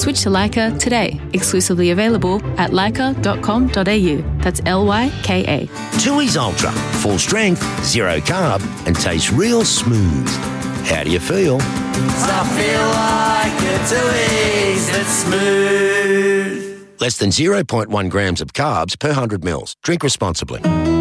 Switch to Leica today. Exclusively available at leica.com.au. That's LYKA. Tooheys Ultra. Full strength, zero carb, and tastes real smooth. How do you feel? I feel like a Tooheys that's smooth. Less than 0.1 grams of carbs per 100 mils. Drink responsibly.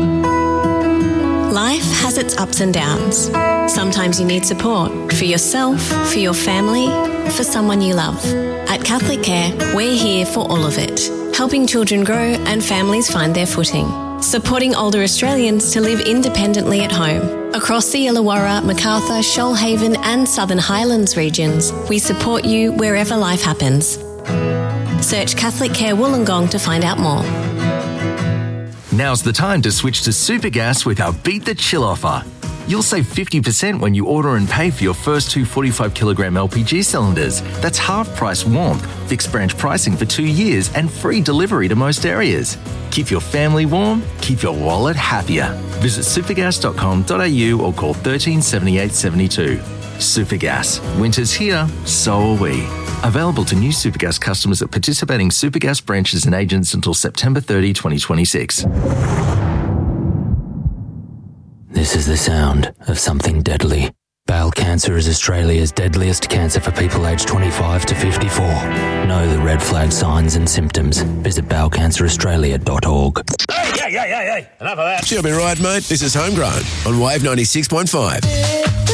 Life has its ups and downs. Sometimes you need support for yourself, for your family, for someone you love. At Catholic Care, we're here for all of it, helping children grow and families find their footing. Supporting older Australians to live independently at home. Across the Illawarra, Macarthur, Shoalhaven and Southern Highlands regions, we support you wherever life happens. Search Catholic Care Wollongong to find out more. Now's the time to switch to Supergas with our Beat the Chill offer. You'll save 50% when you order and pay for your first 2 45-kilogram LPG cylinders. That's half price warmth, fixed branch pricing for 2 years and free delivery to most areas. Keep your family warm, keep your wallet happier. Visit supergas.com.au or call 13 78 72. Supergas. Winter's here, so are we. Available to new Supergas customers at participating Supergas branches and agents until September 30, 2026. This is the sound of something deadly. Bowel cancer is Australia's deadliest cancer for people aged 25 to 54. Know the red flag signs and symptoms. Visit bowelcanceraustralia.org. Hey, enough of that. She'll be right, mate. This is Homegrown on Wave 96.5.